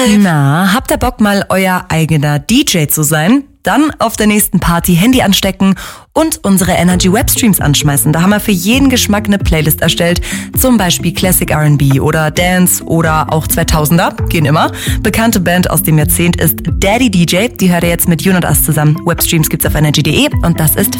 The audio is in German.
Na, habt ihr Bock, mal euer eigener DJ zu sein? Dann auf der nächsten Party Handy anstecken und unsere Energy Webstreams anschmeißen. Da haben wir für jeden Geschmack eine Playlist erstellt. Zum Beispiel Classic R&B oder Dance oder auch 2000er. Gehen immer. Bekannte Band aus dem Jahrzehnt ist Daddy DJ. Die hört ihr jetzt mit Jun und Us zusammen. Webstreams gibt's auf energy.de und das ist